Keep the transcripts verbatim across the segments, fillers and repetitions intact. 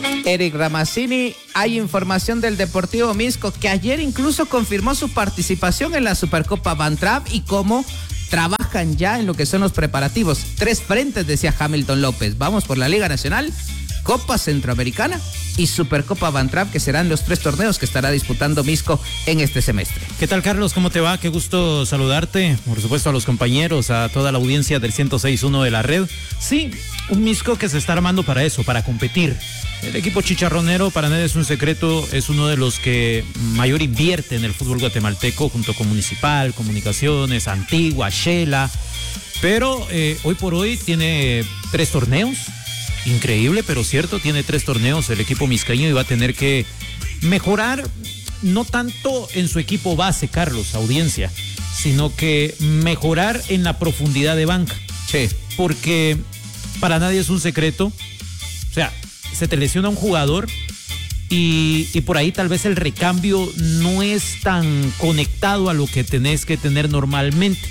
Eric Ramazzini, hay información del Deportivo Minsko que ayer incluso confirmó su participación en la Supercopa Van Trapp y cómo trabajan ya en lo que son los preparativos. Tres frentes, decía Hamilton López. Vamos por la Liga Nacional, Copa Centroamericana y Supercopa Van Trapp, que serán los tres torneos que estará disputando Minsko en este semestre. ¿Qué tal, Carlos? ¿Cómo te va? Qué gusto saludarte. Por supuesto, a los compañeros, a toda la audiencia del ciento seis punto uno de la red. Sí, un Minsko que se está armando para eso, para competir. El equipo chicharronero, para nadie es un secreto, es uno de los que mayor invierte en el fútbol guatemalteco, junto con Municipal, Comunicaciones, Antigua, Shela. Pero eh, hoy por hoy tiene tres torneos. Increíble, pero cierto, tiene tres torneos el equipo miscaño y va a tener que mejorar, no tanto en su equipo base, Carlos, audiencia, sino que mejorar en la profundidad de banca. Sí. Porque para nadie es un secreto, o sea, se te lesiona un jugador y, y por ahí tal vez el recambio no es tan conectado a lo que tenés que tener normalmente.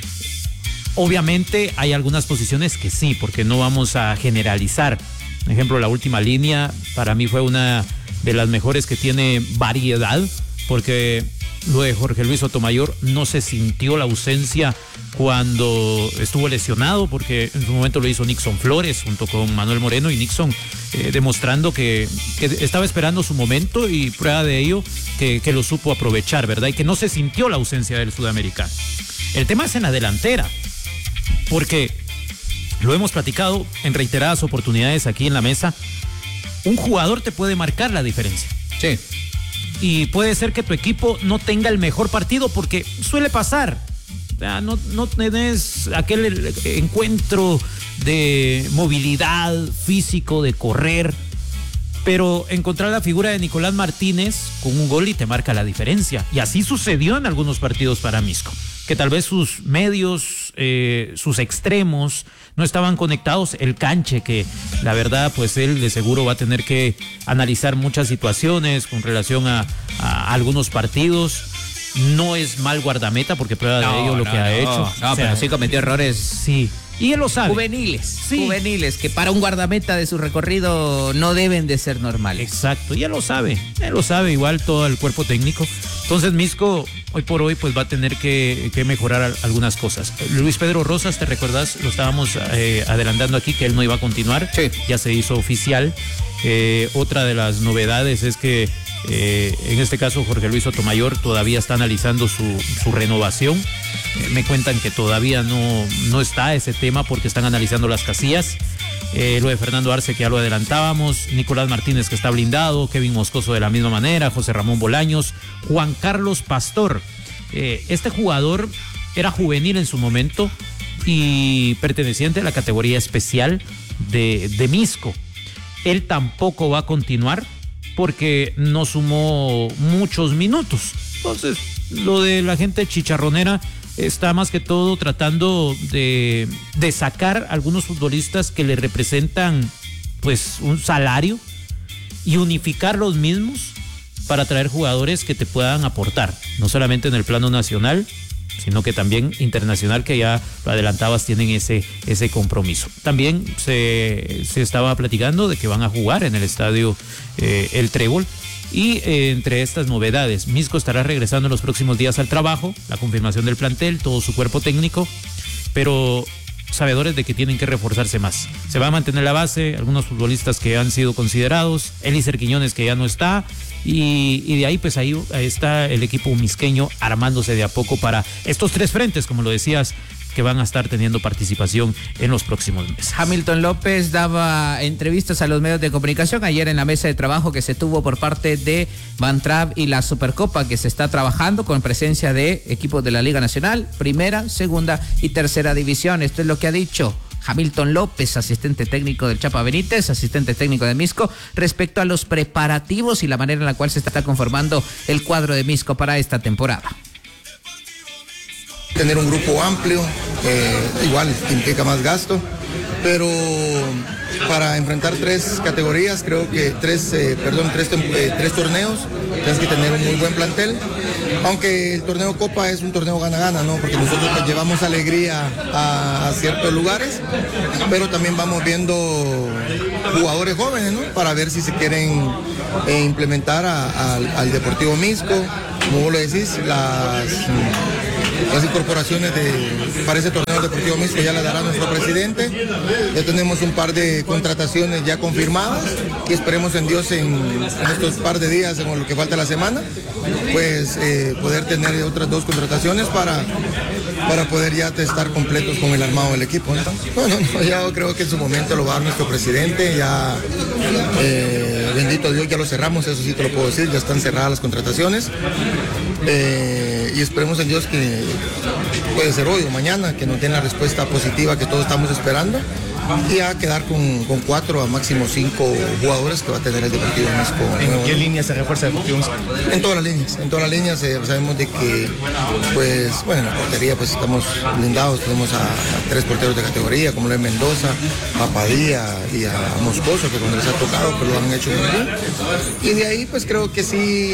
Obviamente hay algunas posiciones que sí, porque no vamos a generalizar. Por ejemplo, la última línea para mí fue una de las mejores que tiene variedad, porque lo de Jorge Luis Sotomayor no se sintió la ausencia cuando estuvo lesionado, porque en su momento lo hizo Nixon Flores junto con Manuel Moreno, y Nixon eh, demostrando que, que estaba esperando su momento, y prueba de ello que, que lo supo aprovechar, ¿verdad? Y que no se sintió la ausencia del sudamericano. El tema es en la delantera, porque lo hemos platicado en reiteradas oportunidades aquí en la mesa. Un jugador te puede marcar la diferencia. Sí. Y puede ser que tu equipo no tenga el mejor partido, porque suele pasar. No, no tenés aquel encuentro de movilidad, físico, de correr, pero encontrar la figura de Nicolás Martínez con un gol y te marca la diferencia. Y así sucedió en algunos partidos para Minsko, que tal vez sus medios, eh, sus extremos no estaban conectados. El Canche, que la verdad pues él de seguro va a tener que analizar muchas situaciones con relación a, a algunos partidos. No es mal guardameta, porque prueba no, de ello lo no, que ha no, hecho. No, o sea, pero sí cometió errores. Sí. Y él lo sabe. Juveniles, sí. juveniles, que para un guardameta de su recorrido no deben de ser normales. Exacto, y él lo sabe, él lo sabe, igual todo el cuerpo técnico. Entonces Minsko, hoy por hoy, pues va a tener que, que mejorar algunas cosas. Luis Pedro Rosas, ¿te recuerdas? Lo estábamos eh, adelantando aquí, que él no iba a continuar. Sí. Ya se hizo oficial. Eh, otra de las novedades es que Eh, en este caso Jorge Luis Sotomayor todavía está analizando su, su renovación. Eh, me cuentan que todavía no, no está ese tema, porque están analizando las casillas. Eh, lo de Fernando Arce, que ya lo adelantábamos, Nicolás Martínez, que está blindado, Kevin Moscoso de la misma manera, José Ramón Bolaños, Juan Carlos Pastor. Eh, este jugador era juvenil en su momento y perteneciente a la categoría especial de, de Minsko. Él tampoco va a continuar, porque no sumó muchos minutos. Entonces, lo de la gente chicharronera está más que todo tratando de, de sacar a algunos futbolistas que le representan pues un salario y unificar los mismos para traer jugadores que te puedan aportar, no solamente en el plano nacional, sino que también internacional, que ya lo adelantabas, tienen ese, ese compromiso. También se, se estaba platicando de que van a jugar en el estadio eh, El Trébol. Y eh, entre estas novedades, Minsko estará regresando en los próximos días al trabajo, la confirmación del plantel, todo su cuerpo técnico, pero sabedores de que tienen que reforzarse más. Se va a mantener la base, algunos futbolistas que han sido considerados, Elícer Quiñones, que ya no está, y, y de ahí pues ahí, ahí está el equipo misqueño armándose de a poco para estos tres frentes, como lo decías, que van a estar teniendo participación en los próximos meses. Hamilton López daba entrevistas a los medios de comunicación ayer en la mesa de trabajo que se tuvo por parte de Van Trapp y la Supercopa, que se está trabajando con presencia de equipos de la Liga Nacional, Primera, Segunda y Tercera División. Esto es lo que ha dicho Hamilton López, asistente técnico del Chapa Benítez, asistente técnico de Minsko, respecto a los preparativos y la manera en la cual se está conformando el cuadro de Minsko para esta temporada. Tener un grupo amplio, eh, igual implica más gasto, pero para enfrentar tres categorías, creo que tres, eh, perdón, tres, eh, tres torneos, tienes que tener un muy buen plantel, aunque el torneo Copa es un torneo gana-gana, ¿no? Porque nosotros pues, llevamos alegría a, a ciertos lugares, pero también vamos viendo jugadores jóvenes, ¿no? Para ver si se quieren eh, implementar a, a, al Deportivo Misco, como vos lo decís, las... Las incorporaciones de, para ese torneo deportivo Misco ya la dará nuestro presidente. Ya tenemos un par de contrataciones ya confirmadas y esperemos en Dios en, en estos par de días, en lo que falta la semana, pues eh, poder tener otras dos contrataciones para, para poder ya estar completos con el armado del equipo, ¿no? No, no, no, ya creo que en su momento lo va a dar nuestro presidente, ya eh, bendito Dios, ya lo cerramos, eso sí te lo puedo decir, ya están cerradas las contrataciones. Eh, y esperemos en Dios que puede ser hoy o mañana, que nos den la respuesta positiva que todos estamos esperando y a quedar con, con cuatro a máximo cinco jugadores que va a tener el Deportivo Misco. ¿En qué línea se refuerza el Deportivo Misco? En todas las líneas, en todas las líneas eh, sabemos de que, pues, bueno, en la portería pues estamos blindados, tenemos a, a tres porteros de categoría, como lo es Mendoza, a Padilla y a Moscoso, que cuando les ha tocado, pues lo han hecho muy bien. Y de ahí, pues creo que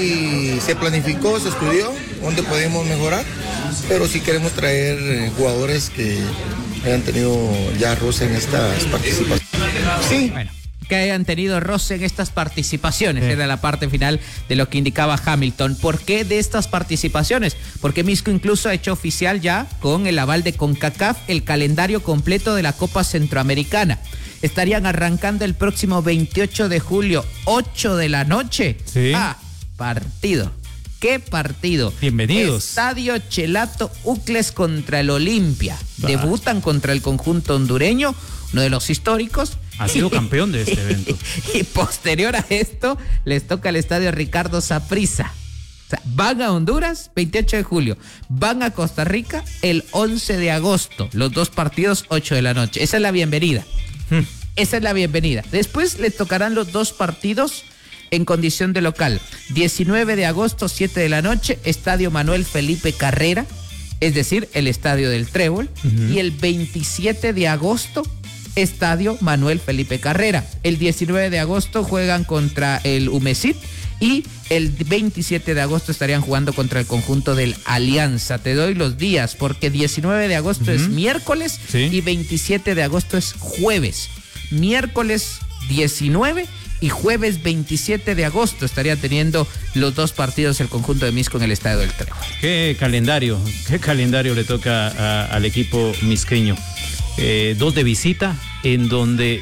sí se planificó, se estudió, dónde podemos mejorar, pero sí queremos traer eh, jugadores que hayan tenido ya roce en estas participaciones. Sí. Bueno, que hayan tenido roce en estas participaciones. Sí. Era la parte final de lo que indicaba Hamilton. ¿Por qué de estas participaciones? Porque Misco incluso ha hecho oficial ya con el aval de CONCACAF el calendario completo de la Copa Centroamericana. Estarían arrancando el próximo veintiocho de julio, ocho de la noche. Sí. Ah, partido. ¿Qué partido? Bienvenidos. Estadio Chelato Ucles contra el Olimpia. Va. Debutan contra el conjunto hondureño, uno de los históricos. Ha sido campeón de este evento. Y posterior a esto, les toca el Estadio Ricardo Saprissa. O sea, van a Honduras, veintiocho de julio. Van a Costa Rica el once de agosto. Los dos partidos, ocho de la noche. Esa es la bienvenida. Hmm. Esa es la bienvenida. Después les tocarán los dos partidos en condición de local. diecinueve de agosto, siete de la noche, Estadio Manuel Felipe Carrera, es decir, el Estadio del Trébol. Uh-huh. Y el veintisiete de agosto, Estadio Manuel Felipe Carrera. El diecinueve de agosto juegan contra el Umesit y el veintisiete de agosto estarían jugando contra el conjunto del Alianza. Te doy los días porque diecinueve de agosto uh-huh. es miércoles, sí, y veintisiete de agosto es jueves. Miércoles diecinueve y jueves veintisiete de agosto estaría teniendo los dos partidos el conjunto de Misco en el Estadio del Trébol. Qué calendario, qué calendario le toca a, al equipo misqueño. Eh, dos de visita, en donde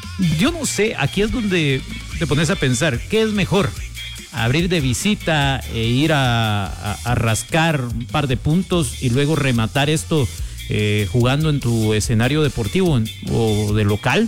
yo no sé, aquí es donde te pones a pensar, ¿qué es mejor? Abrir de visita e ir a, a, a rascar un par de puntos y luego rematar esto eh, jugando en tu escenario deportivo en, o de local,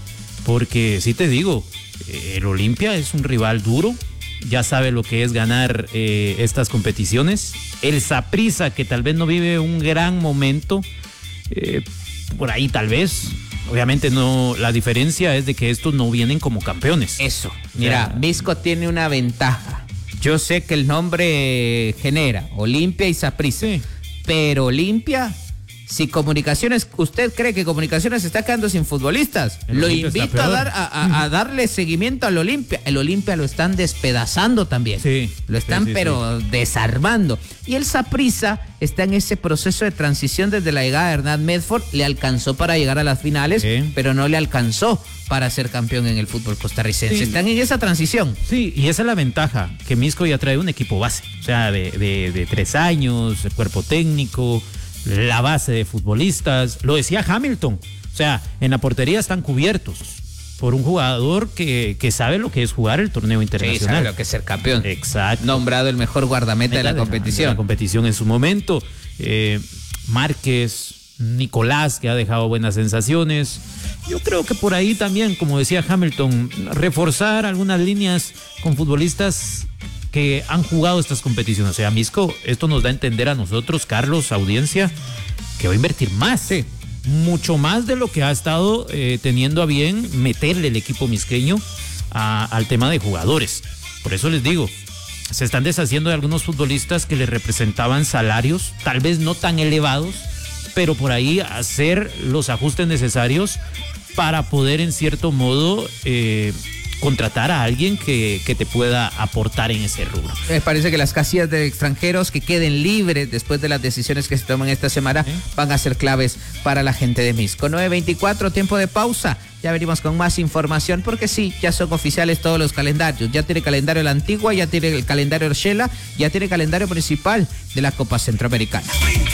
porque sí te digo, el Olimpia es un rival duro, ya sabe lo que es ganar eh, estas competiciones. El Saprissa, que tal vez no vive un gran momento, eh, por ahí tal vez, obviamente no, la diferencia es de que estos no vienen como campeones. Eso, mira, ya. Misco tiene una ventaja. Yo sé que el nombre genera Olimpia y Saprissa, sí, pero Olimpia, si Comunicaciones, ¿usted cree que Comunicaciones está quedando sin futbolistas? El lo Olimpia invito a, dar, a, a, a darle seguimiento al Olimpia. El Olimpia lo están despedazando también. Sí, lo están sí, sí, pero sí. desarmando. Y el Saprissa está en ese proceso de transición desde la llegada de Hernán Medford. Le alcanzó para llegar a las finales, sí, pero no le alcanzó para ser campeón en el fútbol costarricense. Sí. Están en esa transición. Sí, y esa es la ventaja, que Misco ya trae un equipo base. O sea, de, de, de tres años, el cuerpo técnico, la base de futbolistas. Lo decía Hamilton, o sea, en la portería están cubiertos por un jugador que, que sabe lo que es jugar el torneo internacional. Sí, sabe lo que es ser campeón. Exacto. Nombrado el mejor guardameta de la, de la competición. De la competición en su momento. Eh, Márquez, Nicolás, que ha dejado buenas sensaciones. Yo creo que por ahí también, como decía Hamilton, reforzar algunas líneas con futbolistas que han jugado estas competiciones. O sea, Misco, esto nos da a entender a nosotros, Carlos, audiencia, que va a invertir más. Sí. Mucho más de lo que ha estado eh, teniendo a bien meterle el equipo misqueño a, al tema de jugadores. Por eso les digo, se están deshaciendo de algunos futbolistas que les representaban salarios, tal vez no tan elevados, pero por ahí hacer los ajustes necesarios para poder en cierto modo eh, contratar a alguien que, que te pueda aportar en ese rubro. Me parece que las casillas de extranjeros que queden libres después de las decisiones que se toman esta semana ¿Eh? van a ser claves para la gente de Misco. nueve veinticuatro, tiempo de pausa. Ya venimos con más información porque sí, ya son oficiales todos los calendarios. Ya tiene calendario la Antigua, ya tiene el calendario Shela, ya tiene calendario principal de la Copa Centroamericana.